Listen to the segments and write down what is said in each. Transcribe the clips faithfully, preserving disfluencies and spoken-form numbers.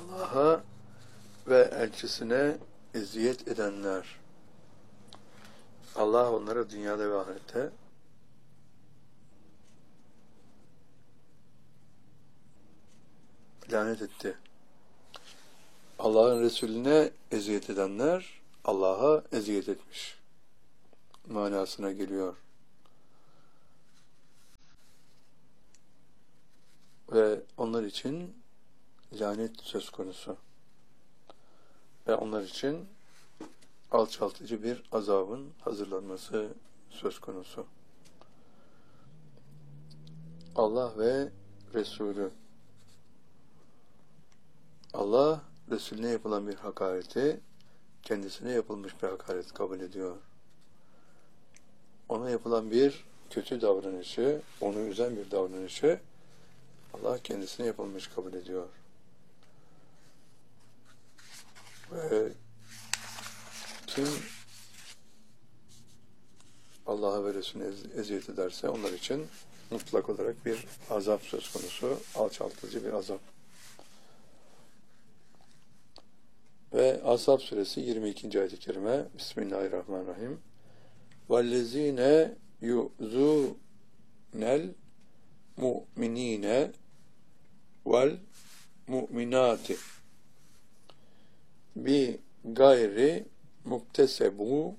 Allah'a ve elçisine eziyet edenler. Allah onlara dünyada ve ahirette lanet etti. Allah'ın Resulüne eziyet edenler Allah'a eziyet etmiş manasına geliyor. Ve onlar için lanet söz konusu. Ve onlar için alçaltıcı bir azabın hazırlanması söz konusu. Allah ve Resulü. Allah, Resulüne yapılan bir hakareti, kendisine yapılmış bir hakaret kabul ediyor. Ona yapılan bir kötü davranışı, onu üzen bir davranışı, Allah kendisine yapılmış kabul ediyor. Ve kim Allah'a ve Resulüne eziyet ederse onlar için mutlak olarak bir azap söz konusu, alçaltıcı bir azap. Ve Ashab suresi yirmi ikinci ayet-i kerime. Bismillahirrahmanirrahim. وَالَّذ۪ينَ يُؤْذُونَ الْمُؤْمِن۪ينَ وَالْمُؤْمِنَاتِ بِغَيْرِ مُكْتَسَبُوا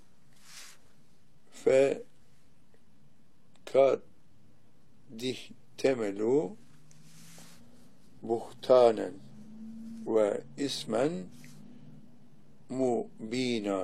فَقَدْ احْتَمَلُوا بُهْتَانًا وَاِسْمًا mubina.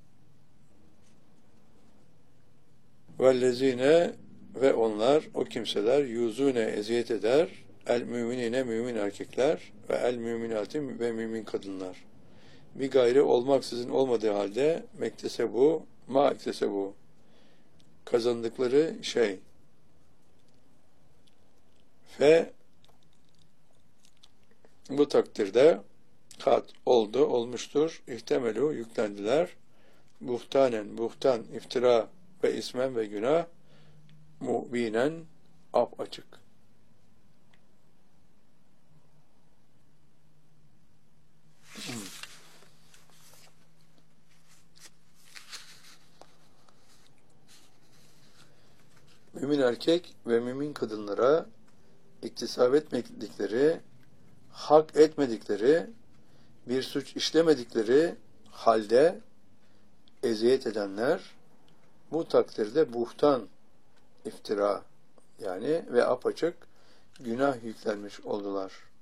Vellezine ve onlar, o kimseler yuzune eziyet eder, el müminine mümin erkekler ve el müminati ve mümin kadınlar. Bir gayri olmaksızın olmadığı halde mektesebu ma ektesebu kazandıkları şey ve bu takdirde kat oldu, olmuştur. İhtemelu yüklendiler. Buhtanen, buhtan, iftira ve ismen ve günah mubinen ap açık. Mümin erkek ve mümin kadınlara iktisap etmedikleri, hak etmedikleri, bir suç işlemedikleri halde eziyet edenler bu takdirde buhtan, iftira yani ve apaçık günah yüklenmiş oldular.